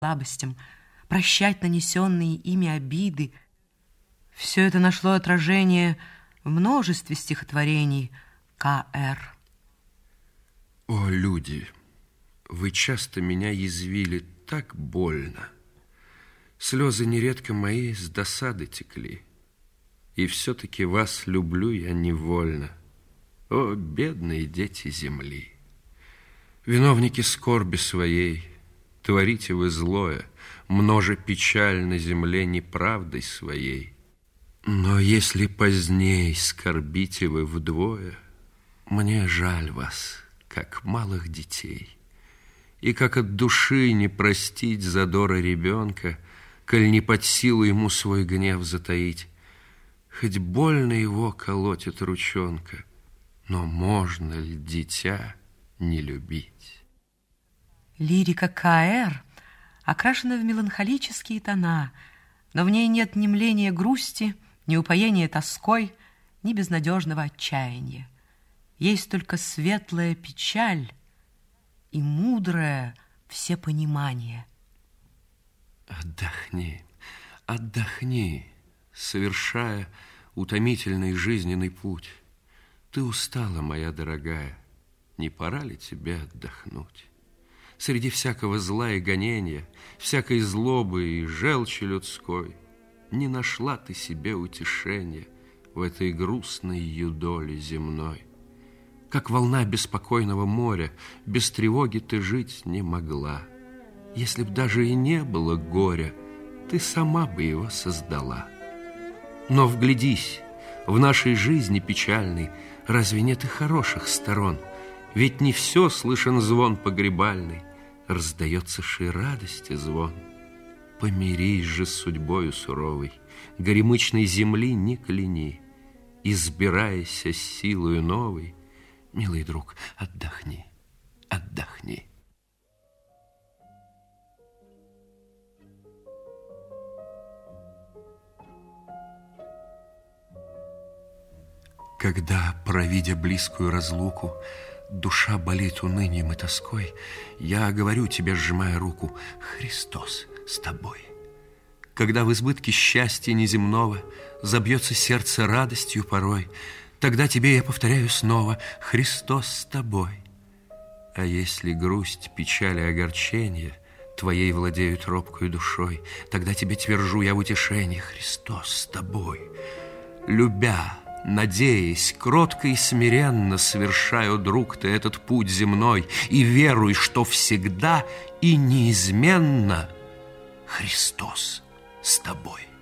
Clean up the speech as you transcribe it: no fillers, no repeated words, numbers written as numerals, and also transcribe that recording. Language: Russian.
слабостям, прощать нанесенные ими обиды. Все это нашло отражение в множестве стихотворений К.Р. О, люди, вы часто меня язвили так больно. Слезы нередко мои с досады текли, и все-таки вас люблю я невольно. О, бедные дети земли! Виновники скорби своей, творите вы злое, множе печаль на земле неправдой своей. Но если поздней скорбите вы вдвое, мне жаль вас, как малых детей. И как от души не простить задора ребенка, коль не под силу ему свой гнев затаить. Хоть больно его колотит ручонка, но можно ли дитя не любить? Лирика К.Р. окрашена в меланхолические тона, но в ней нет ни мления грусти, ни упоения тоской, ни безнадежного отчаяния. Есть только светлая печаль и мудрое всепонимание. Отдохни, отдохни, совершая утомительный жизненный путь. Ты устала, моя дорогая, не пора ли тебе отдохнуть? Среди всякого зла и гонения, всякой злобы и желчи людской, не нашла ты себе утешения в этой грустной юдоле земной. Как волна беспокойного моря, без тревоги ты жить не могла. Если б даже и не было горя, ты сама бы его создала. Но вглядись, в нашей жизни печальной разве нет и хороших сторон? Ведь не все слышен звон погребальный, раздается ж и радости звон. Помирись же с судьбою суровой, горемычной земли не кляни, избирайся силою новой. Милый друг, отдохни, отдохни. Когда, провидя близкую разлуку, душа болит унынием и тоской, я говорю тебе, сжимая руку: Христос с тобой. Когда в избытке счастья неземного забьется сердце радостью порой, тогда тебе я повторяю снова: Христос с тобой. А если грусть, печаль и огорчение твоей владеют робкою душой, тогда тебе твержу я в утешении: Христос с тобой. Любя, надеясь, кротко и смиренно совершаю, друг ты, этот путь земной, и веруй, что всегда и неизменно Христос с тобой.